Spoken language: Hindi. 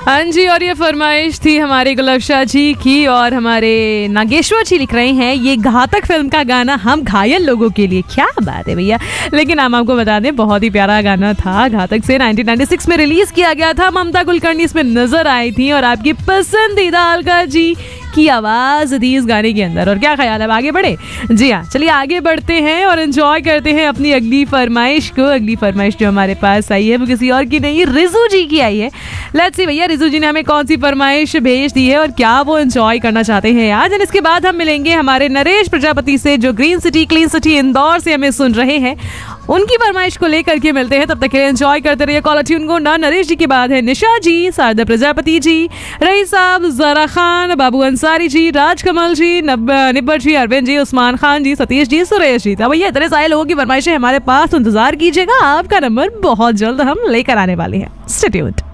हाँ जी, और ये फरमाइश थी हमारे गुलफ्शा जी की और हमारे नागेश्वर जी लिख रहे हैं ये घातक फिल्म का गाना हम घायल लोगों के लिए। क्या बात है भैया। लेकिन हम आपको बता दें बहुत ही प्यारा गाना था, घातक से 1996 में रिलीज किया गया था। ममता कुलकर्णी इसमें नजर आई थी और आपकी पसंदीदा अलका जी की आवाज थी इस गाने के अंदर। और क्या ख्याल है, आगे बढ़े? जी हाँ, चलिए आगे बढ़ते हैं और एंजॉय करते हैं अपनी अगली फरमाइश को। अगली फरमाइश जो हमारे पास आई है वो किसी और की नहीं, रिजू जी की आई है। लेट्स सी भैया रिजू जी ने हमें कौन सी फरमाइश भेज दी है और क्या वो एंजॉय करना चाहते हैं आज। एंड इसके बाद हम मिलेंगे हमारे नरेश प्रजापति से जो green city clean city Indore से हमें सुन रहे हैं। उनकी फरमाइश को लेकर के मिलते हैं, तब तक के लिए एंजॉय करते रहिए कॉलर ट्यून को ना। नरेश जी के बाद है निशा जी, शारदा प्रजापति जी, रही साहब, जरा खान, बाबू अंसारी जी, राजकमल जी, निब्बर जी, अरविंद जी, उस्मान खान जी, सतीश जी, सुरेश जी। तो भैया इतने सारे लोगों की फरमाइशें हमारे पास, इंतजार कीजिएगा, आपका नंबर बहुत जल्द हम लेकर आने वाले हैं। Stay tuned.